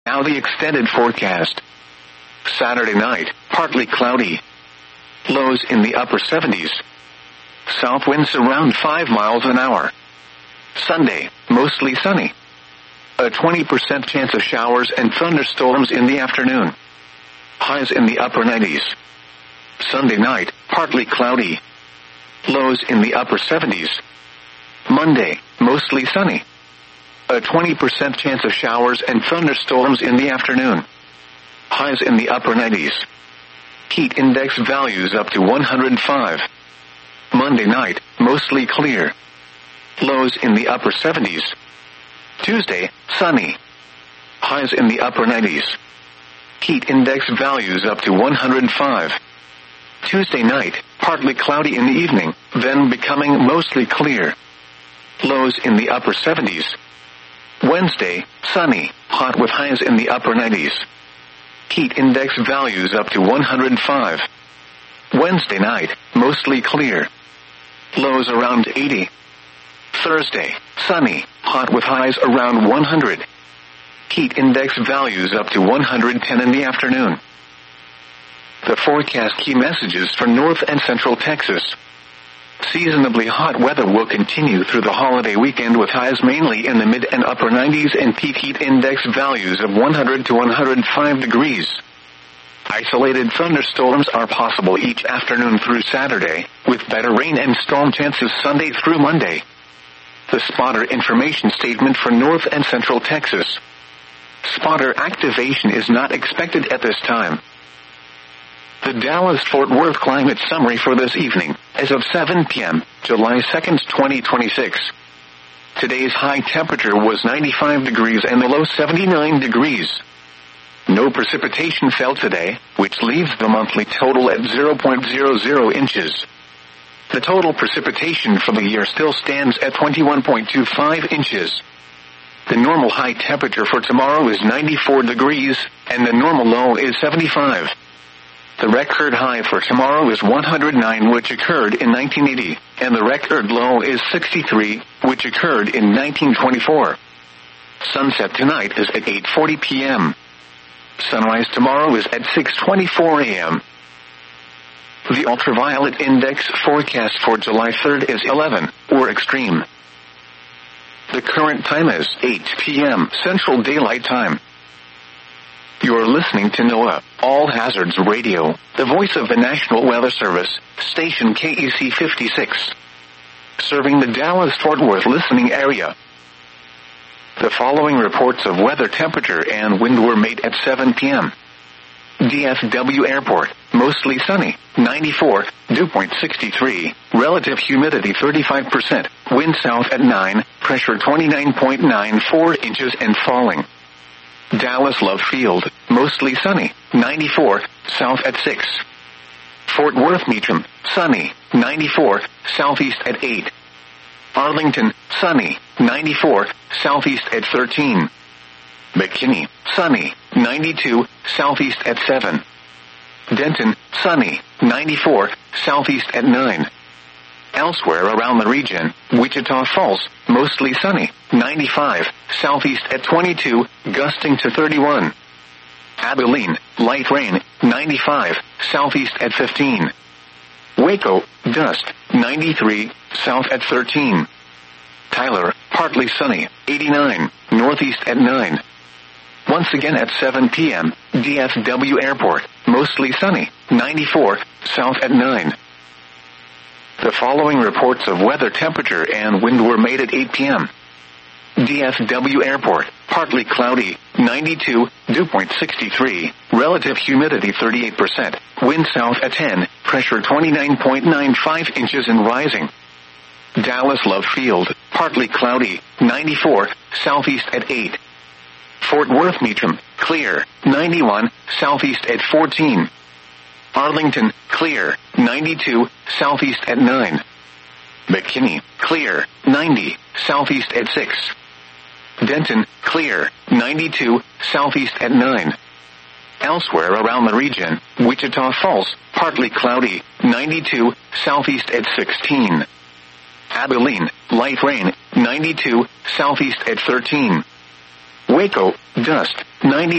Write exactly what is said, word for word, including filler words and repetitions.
Now the extended forecast. Saturday night, partly cloudy. Lows in the upper seventies. South winds around five miles an hour. Sunday, mostly sunny. A twenty percent chance of showers and thunderstorms in the afternoon. Highs in the upper nineties. Sunday night, partly cloudy. Lows in the upper seventies. Monday, mostly sunny. A twenty percent chance of showers and thunderstorms in the afternoon. Highs in the upper nineties. Heat index values up to one hundred five. Monday night, mostly clear. Lows in the upper seventies. Tuesday, sunny. Highs in the upper nineties. Heat index values up to one hundred five. Tuesday night, partly cloudy in the evening, then becoming mostly clear. Lows in the upper seventies. Wednesday, sunny, hot with highs in the upper nineties. Heat index values up to one hundred five. Wednesday night, mostly clear. Lows around eighty. Thursday, sunny, hot with highs around one hundred. Heat index values up to one hundred ten in the afternoon. The forecast key messages for North and Central Texas. Seasonably hot weather will continue through the holiday weekend with highs mainly in the mid and upper nineties and peak heat index values of one hundred to one hundred five degrees. Isolated thunderstorms are possible each afternoon through Saturday, with better rain and storm chances Sunday through Monday. The spotter information statement for North and Central Texas. Spotter activation is not expected at this time. The Dallas-Fort Worth climate summary for this evening, as of seven p.m., July second, twenty twenty-six. Today's high temperature was ninety-five degrees and the low seventy-nine degrees. No precipitation fell today, which leaves the monthly total at zero point zero zero inches. The total precipitation for the year still stands at twenty-one point two five inches. The normal high temperature for tomorrow is ninety-four degrees, and the normal low is seventy-five. The record high for tomorrow is one hundred nine, which occurred in nineteen eighty, and the record low is sixty-three, which occurred in nineteen twenty-four. Sunset tonight is at eight forty p.m. Sunrise tomorrow is at six twenty-four a.m. The ultraviolet index forecast for July third is eleven, or extreme. The current time is eight p.m. Central Daylight Time. You're listening to NOAA, All Hazards Radio, the voice of the National Weather Service, station K E C fifty-six. Serving the Dallas-Fort Worth listening area. The following reports of weather, temperature, and wind were made at seven p.m. D F W Airport, mostly sunny, ninety-four, dew point sixty-three, relative humidity thirty-five percent, wind south at nine, pressure twenty-nine point nine four inches and falling. Dallas Love Field, mostly sunny, ninety-four, south at six. Fort Worth Meacham, sunny, ninety-four, southeast at eight. Arlington, sunny, ninety-four, southeast at thirteen. McKinney, sunny, ninety-two, southeast at seven. Denton, sunny, ninety-four, southeast at nine. Elsewhere around the region, Wichita Falls, mostly sunny, ninety-five, southeast at twenty-two, gusting to thirty-one. Abilene, light rain, ninety-five, southeast at fifteen. Waco, dust, ninety-three, south at thirteen. Tyler, partly sunny, eighty-nine, northeast at nine. Once again at seven p.m., D F W Airport, mostly sunny, ninety-four, south at nine. The following reports of weather, temperature, and wind were made at eight p.m. D F W Airport, partly cloudy, ninety-two, dew point sixty-three, relative humidity thirty-eight percent, wind south at ten, pressure twenty-nine point nine five inches and rising. Dallas Love Field, partly cloudy, ninety-four, southeast at eight. Fort Worth Meacham, clear, ninety-one, southeast at fourteen. Arlington, clear, ninety-two, southeast at nine. McKinney, clear, ninety, southeast at six. Denton, clear, ninety-two, southeast at nine. Elsewhere around the region, Wichita Falls, partly cloudy, ninety-two, southeast at sixteen. Abilene, light rain, ninety-two, southeast at thirteen. Waco, dust, ninety